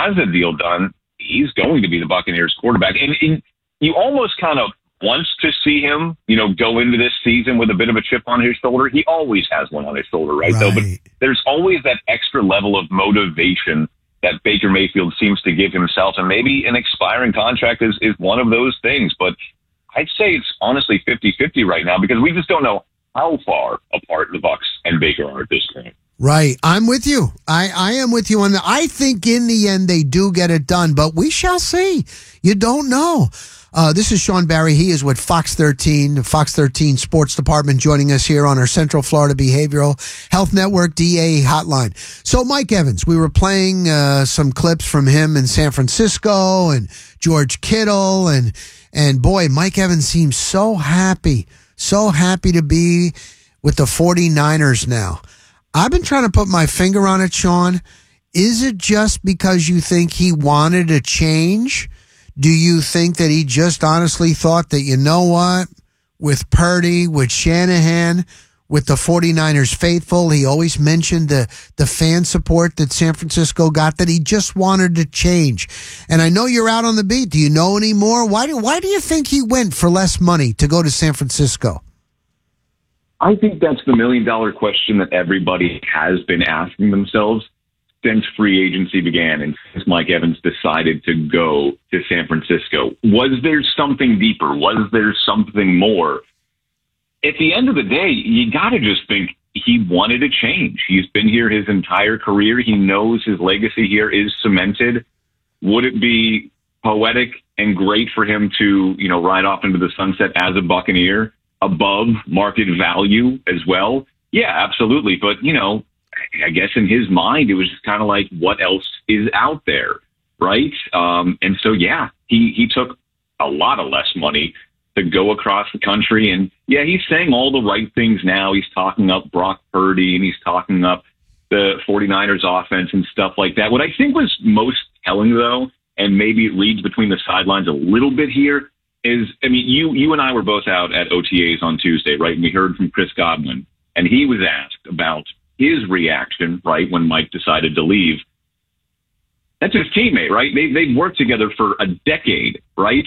has a deal done, he's going to be the Buccaneers quarterback. And you almost kind of want to see him, go into this season with a bit of a chip on his shoulder. He always has one on his shoulder, right? Though, but there's always that extra level of motivation that Baker Mayfield seems to give himself, and maybe an expiring contract is one of those things. But I'd say it's honestly 50-50 right now because we just don't know how far apart the Bucs and Baker are at this point. Right. I'm with you. I am with you on that. I think in the end they do get it done, but we shall see. You don't know. This is Sean Barry. He is with Fox 13, the Fox 13 Sports Department, joining us here on our Central Florida Behavioral Health Network DA hotline. So Mike Evans, we were playing some clips from him in San Francisco and George Kittle, and boy, Mike Evans seems so happy to be with the 49ers now. I've been trying to put my finger on it, Sean. Is it just because you think he wanted a change? Do you think that he just honestly thought that, you know what, with Purdy, with Shanahan, with the 49ers faithful, he always mentioned the fan support that San Francisco got, that he just wanted to change? And I know you're out on the beat. Do you know any more? Why do you think he went for less money to go to San Francisco? I think that's the million-dollar question that everybody has been asking themselves since free agency began and since Mike Evans decided to go to San Francisco. Was there something deeper? Was there something more? At the end of the day, you got to just think he wanted a change. He's been here his entire career. He knows his legacy here is cemented. Would it be poetic and great for him to, ride off into the sunset as a Buccaneer above market value as well? Yeah, absolutely. But, I guess in his mind, it was just kind of like, what else is out there, right? And so, yeah, he took a lot of less money to go across the country. And, yeah, he's saying all the right things now. He's talking up Brock Purdy, and he's talking up the 49ers offense and stuff like that. What I think was most telling, though, and maybe it reads between the sidelines a little bit here, is, you and I were both out at OTAs on Tuesday, right? And we heard from Chris Godwin, and he was asked about his reaction, right, when Mike decided to leave. That's his teammate, right? They've worked together for a decade, right?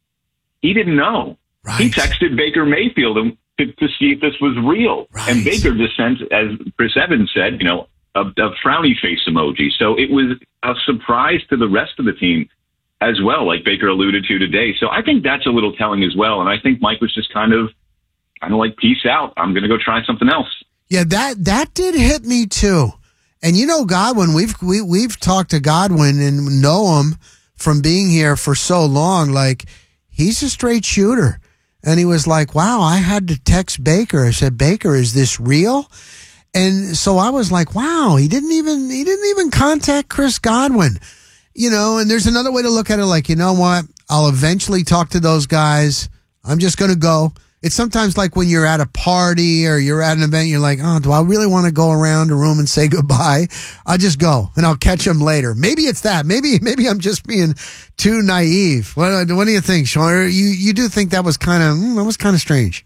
He didn't know. Right. He texted Baker Mayfield to see if this was real. Right. And Baker just sent, as Chris Evans said, a frowny face emoji. So it was a surprise to the rest of the team as well, like Baker alluded to today. So I think that's a little telling as well. And I think Mike was just kind of like, peace out. I'm going to go try something else. Yeah, that did hit me too. And Godwin, we've talked to Godwin and know him from being here for so long. Like, he's a straight shooter. And he was like, wow, I had to text Baker. I said, Baker, is this real? And so I was like, wow, he didn't even contact Chris Godwin. And there's another way to look at it, like, you know what? I'll eventually talk to those guys. I'm just going to go. It's sometimes like when you're at a party or you're at an event, you're like, oh, do I really want to go around a room and say goodbye? I'll just go and I'll catch them later. Maybe it's that. Maybe I'm just being too naive. What do you think, Sean? You do think that was kind of strange?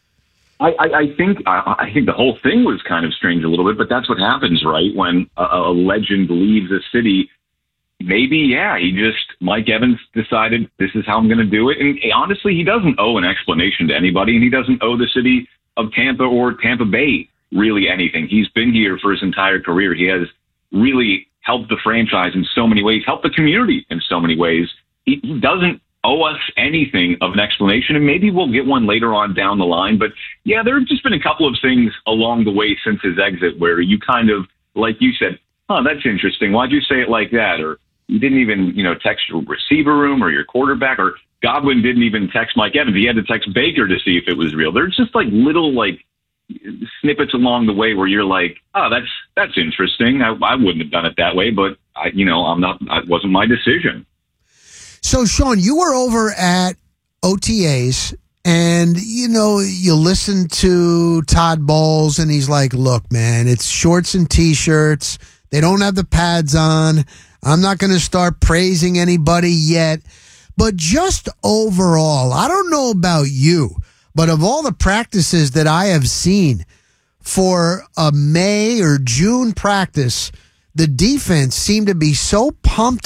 I think the whole thing was kind of strange a little bit, but that's what happens, right? When a legend leaves a city. Maybe, yeah, Mike Evans decided this is how I'm going to do it. And honestly, he doesn't owe an explanation to anybody, and he doesn't owe the city of Tampa or Tampa Bay really anything. He's been here for his entire career. He has really helped the franchise in so many ways, helped the community in so many ways. He doesn't owe us anything of an explanation, and maybe we'll get one later on down the line. But, yeah, there have just been a couple of things along the way since his exit where you kind of, like you said, that's interesting. Why'd you say it like that? Or you didn't even, text your receiver room or your quarterback, or Godwin didn't even text Mike Evans. He had to text Baker to see if it was real. There's just like little snippets along the way where you're like, oh, that's interesting. I wouldn't have done it that way, but it wasn't my decision. So Sean, you were over at OTAs and, you listened to Todd Bowles and he's like, look, man, it's shorts and T-shirts. They don't have the pads on. I'm not going to start praising anybody yet, but just overall, I don't know about you, but of all the practices that I have seen for a May or June practice, the defense seemed to be so pumped